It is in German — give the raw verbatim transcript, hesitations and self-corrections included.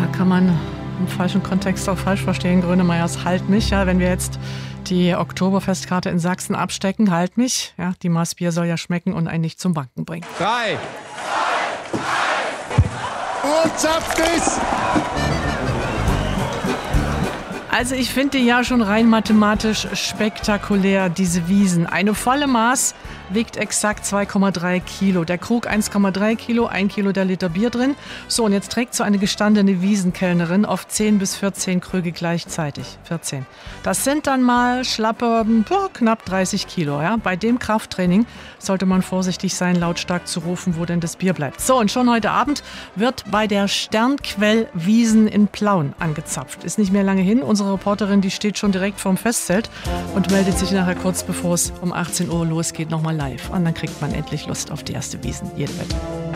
kann man im falschen Kontext auch falsch verstehen. Grönemeyers Halt mich, ja, wenn wir jetzt die Oktoberfestkarte in Sachsen abstecken, halt mich, ja, die Maß Bier soll ja schmecken und einen nicht zum Banken bringen. Drei. Und zapft es! Also ich finde ja schon rein mathematisch spektakulär, diese Wiesen. Eine volle Maß wiegt exakt zwei Komma drei Kilo. Der Krug eins Komma drei Kilo, ein Kilo der Liter Bier drin. So, und jetzt trägt so eine gestandene Wiesenkellnerin oft zehn bis vierzehn Krüge gleichzeitig. vierzehn. Das sind dann mal schlappe, boah, knapp dreißig Kilo. Ja? Bei dem Krafttraining sollte man vorsichtig sein, lautstark zu rufen, wo denn das Bier bleibt. So, und schon heute Abend wird bei der Sternquell Wiesen in Plauen angezapft. Ist nicht mehr lange hin. Unsere Reporterin, die steht schon direkt vorm Festzelt und meldet sich nachher kurz bevor es um achtzehn Uhr losgeht nochmal live. Und dann kriegt man endlich Lust auf die erste Wiesen. Jede Wette.